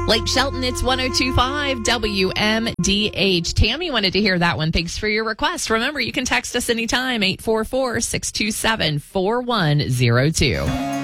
Lake Shelton, it's 102.5 WMDH. Tammy wanted to hear that one. Thanks for your request. Remember, you can text us anytime, 844-627-4102.